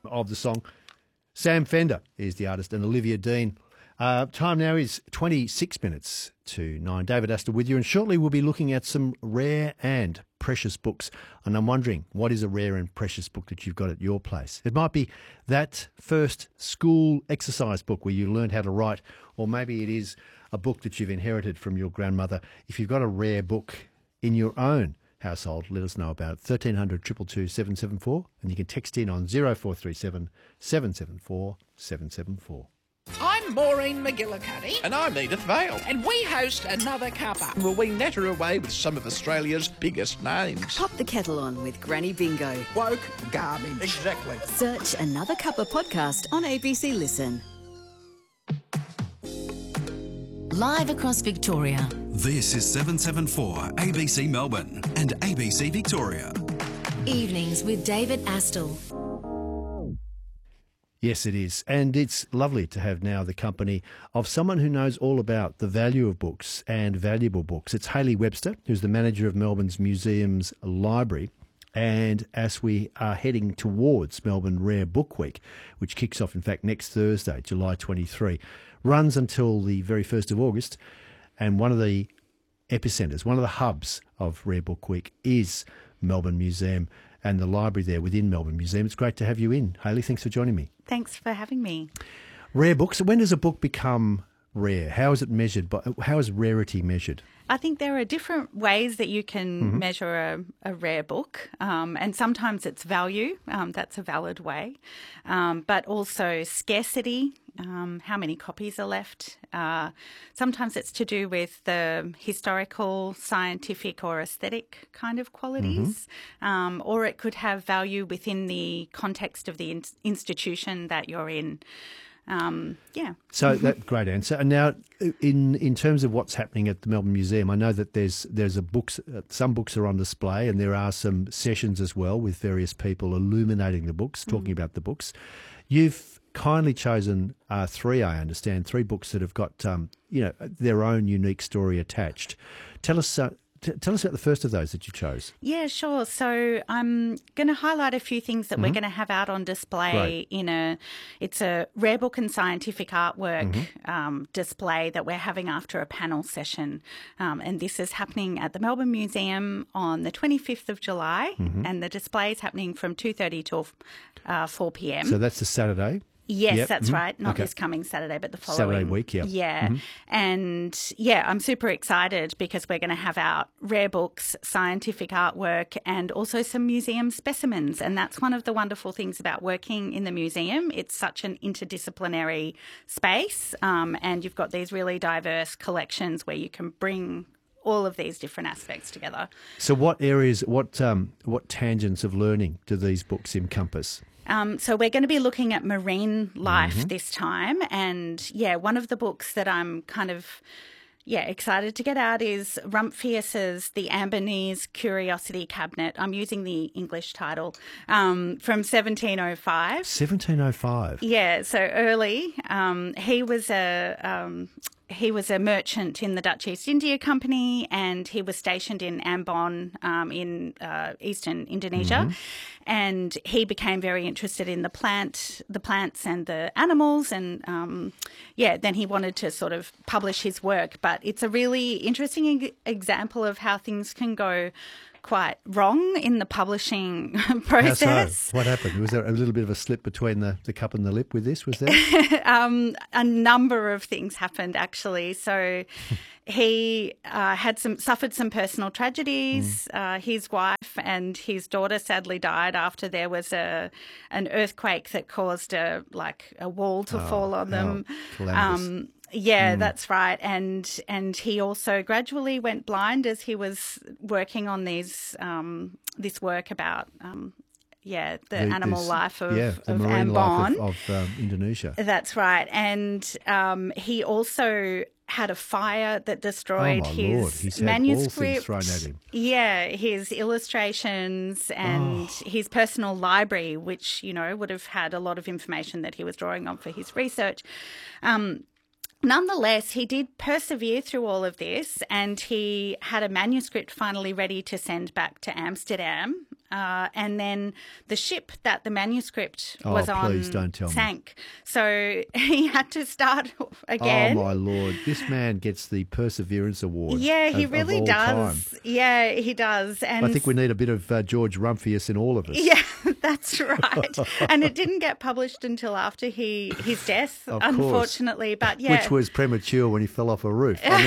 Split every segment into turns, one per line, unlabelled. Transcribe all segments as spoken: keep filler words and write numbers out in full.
of the song. Sam Fender is the artist, and Olivia Dean. Uh, time now is twenty-six minutes to nine. David Astor with you, and shortly we'll be looking at some rare and precious books. And I'm wondering, what is a rare and precious book that you've got at your place? It might be that first school exercise book where you learned how to write, or maybe it is a book that you've inherited from your grandmother. If you've got a rare book in your own household, let us know about it. thirteen hundred, two two two, seven seven four, and you can text in on zero four three seven, seven seven four, seven seven four.
I'm Maureen McGillicuddy.
And I'm Edith Vale.
And we host Another Cuppa.
Will we natter away with some of Australia's biggest names?
Pop the kettle on with Granny Bingo.
Woke garbage.
Exactly.
Search Another Cuppa podcast on A B C Listen.
Live across Victoria.
This is seven seven four A B C Melbourne and A B C Victoria.
Evenings with David Astle.
Yes, it is. And it's lovely to have now the company of someone who knows all about the value of books and valuable books. It's Hayley Webster, who's the manager of Melbourne's Museums Library. And as we are heading towards Melbourne Rare Book Week, which kicks off, in fact, next Thursday, July twenty-third, runs until the very first of August. And one of the epicentres, one of the hubs of Rare Book Week is Melbourne Museum and the library there within Melbourne Museum. It's great to have you in. Hayley, thanks for joining me.
Thanks for having me.
Rare books. When does a book become rare? How is it measured? How is rarity measured?
I think there are different ways that you can
Mm-hmm.
measure a, a rare book, um, and sometimes it's value. Um, that's a valid way, um, but also scarcity. Um, how many copies are left? Uh, sometimes it's to do with the historical, scientific or aesthetic kind of qualities,
Mm-hmm.
um, or it could have value within the context of the in- institution that you're in. Um, yeah.
So that great answer. And now, in in terms of what's happening at the Melbourne Museum, I know that there's there's a books. Uh, some books are on display, and there are some sessions as well with various people illuminating the books, talking mm. about the books. You've kindly chosen uh, three, I understand, three books that have got um, you know their own unique story attached. Tell us. Uh, T- tell us about the first of those that you chose.
Yeah, sure. So I'm going to highlight a few things that mm-hmm. we're going to have out on display
right.
in a, it's a rare book and scientific artwork
mm-hmm.
um, display that we're having after a panel session. Um, and this is happening at the Melbourne Museum on the twenty-fifth of July,
mm-hmm.
and the display is happening from two thirty till uh, four p.m.
So that's a Saturday.
Yes,
yep.
that's
mm-hmm.
right. Not
okay.
this coming Saturday, but the following.
Saturday week, yeah.
Yeah.
Mm-hmm.
And, yeah, I'm super excited because we're going to have out rare books, scientific artwork, and also some museum specimens. And that's one of the wonderful things about working in the museum. It's such an interdisciplinary space, um, and you've got these really diverse collections where you can bring all of these different aspects together.
So what areas, what um, what tangents of learning do these books encompass?
Um, so we're going to be looking at marine life
mm-hmm.
this time. And, yeah, one of the books that I'm kind of, yeah, excited to get out is Rumphius's The Ambernees Curiosity Cabinet. I'm using the English title, um, from seventeen oh five.
seventeen oh five?
Yeah, so early. Um, he was a... Um, He was a merchant in the Dutch East India Company, and he was stationed in Ambon um, in uh, eastern Indonesia.
Mm-hmm.
And he became very interested in the plant, the plants and the animals, and um, yeah, then he wanted to sort of publish his work. But it's a really interesting e- example of how things can go quite wrong in the publishing process.
How so? What happened? Was there a little bit of a slip between the, the cup and the lip with this? Was there?
um, a number of things happened, actually. So he uh, had some suffered some personal tragedies. Mm. Uh, his wife and his daughter sadly died after there was a an earthquake that caused a like a wall to
oh,
fall on them.
Um,
Yeah,
mm.
that's right. And and he also gradually went blind as he was working on these um, this work about um, yeah the, the animal
this,
life of,
yeah, the
of
marine
Ambon.
life of, of um, Indonesia.
That's right. And um, he also had a fire that destroyed
oh, my
his
Lord. He's had
manuscript.
all things thrown at him.
Yeah, his illustrations and
oh.
his personal library, which, you know, would have had a lot of information that he was drawing on for his research. Um, Nonetheless, he did persevere through all of this, and he had a manuscript finally ready to send back to Amsterdam. uh, and then the ship that the manuscript
Oh,
was on
please don't tell me.
sank. So he had to start again.
Oh, my Lord. This man gets the Perseverance Award.
Yeah, he
of- of
really
all
does.
time.
Yeah, he does. And
I think we need a bit of uh, George Rumphius in all of us.
yeah, that's right. And it didn't get published until after he his death,
Of course.
unfortunately. But yeah,
Which was premature when he fell off a roof. I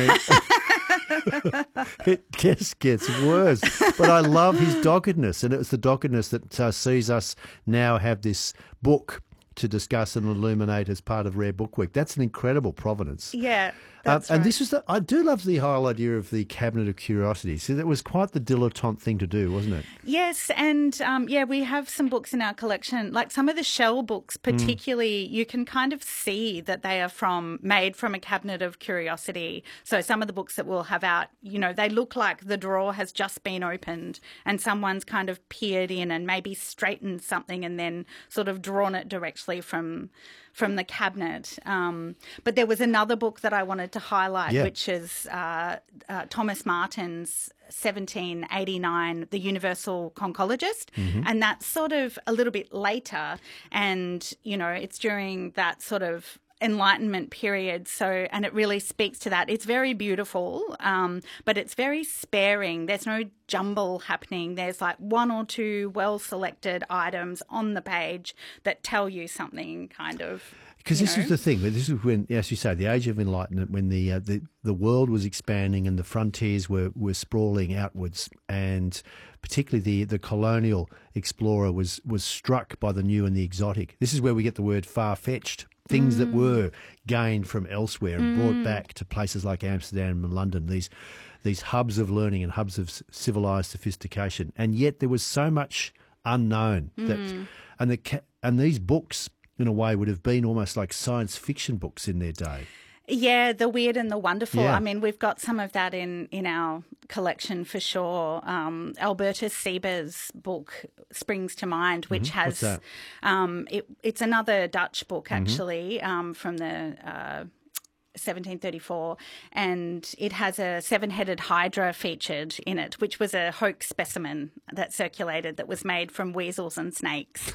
mean, it just gets worse. But I love his doggedness, and it was the doggedness that uh, sees us now have this book to discuss and illuminate as part of Rare Book Week. That's an incredible provenance.
yeah.
Uh,
That's
and
right.
this is the, I do love the whole idea of the Cabinet of Curiosities. So that was quite the dilettante thing to do, wasn't it?
Yes, and um, yeah, we have some books in our collection, like some of the shell books, particularly. You can kind of see that they are from made from a cabinet of curiosity. So some of the books that we'll have out, you know, they look like the drawer has just been opened and someone's kind of peered in and maybe straightened something and then sort of drawn it directly from from the cabinet. Um, but there was another book that I wanted to highlight,
Yeah.
which is uh, uh, Thomas Martin's seventeen eighty-nine, The Universal Conchologist. And that's sort of a little bit later. And, you know, it's during that sort of Enlightenment period. So, and it really speaks to that. It's very beautiful, um, but it's very sparing. There's no jumble happening. There's like one or two well-selected items on the page that tell you something kind of.
Because
you
this
know.
is the thing. This is when, as you say, the age of enlightenment, when the uh, the, the world was expanding and the frontiers were, were sprawling outwards, and particularly the, the colonial explorer was was struck by the new and the exotic. This is where we get the word far-fetched. Things that were gained from elsewhere and brought back to places like Amsterdam and London, these these hubs of learning and hubs of s- civilised sophistication. And yet there was so much unknown that, and the ca- and these books, in a way, would have been almost like science fiction books in their day.
Yeah, the weird and the wonderful.
Yeah.
I mean, we've got some of that in, in our collection for sure. Um, Albertus Sieber's book springs to mind, which
Mm-hmm. What's
has
that?
um, it, it's another Dutch book actually um, from the uh, seventeen thirty-four, and it has a seven-headed hydra featured in it, which was a hoax specimen that circulated that was made from weasels and snakes.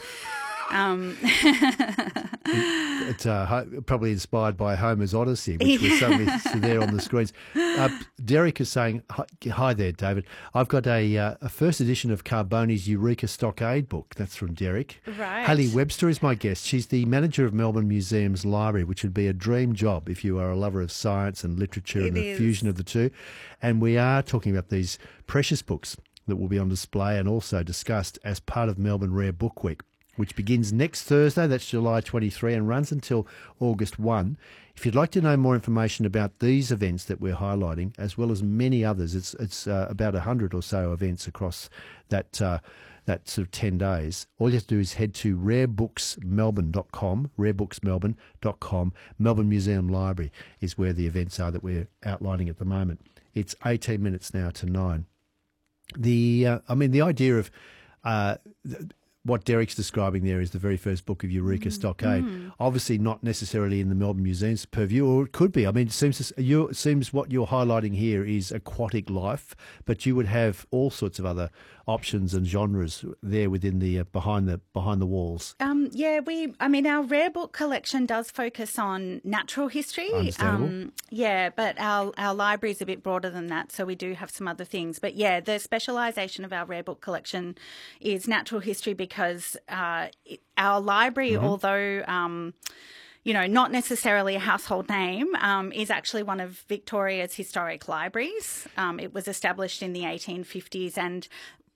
Um,
It's uh, ho- probably inspired by Homer's Odyssey, which was suddenly there on the screens. Uh, Derek is saying, hi, hi there, David. I've got a, uh, a first edition of Carboni's Eureka Stockade book. That's from Derek.
Right.
Haley Webster is my guest. She's the manager of Melbourne Museum's library, which would be a dream job if you are a lover of science and literature
It
and the
is.
fusion of the two. And we are talking about these precious books that will be on display and also discussed as part of Melbourne Rare Book Week, which begins next Thursday, that's July twenty-third, and runs until August first. If you'd like to know more information about these events that we're highlighting, as well as many others, it's it's uh, about one hundred or so events across that uh, that sort of ten days. All you have to do is head to rare books melbourne dot com, rare books melbourne dot com. Melbourne Museum Library is where the events are that we're outlining at the moment. It's eighteen minutes now to nine. The uh, I mean, the idea of uh, th- what Derek's describing there is the very first book of Eureka Stockade. Obviously, not necessarily in the Melbourne Museum's purview, or it could be. I mean, it seems to, you, it seems what you're highlighting here is aquatic life, but you would have all sorts of other options and genres there within the uh, behind the behind the walls.
Um, yeah, we. I mean, our rare book collection does focus on natural history.
Understandable.
Um, yeah, but our our library is a bit broader than that, so we do have some other things. But yeah, the specialisation of our rare book collection is natural history because uh, it, our library,
Mm-hmm.
although um, you know, not necessarily a household name, um, is actually one of Victoria's historic libraries. Um, it was established in the eighteen fifties, and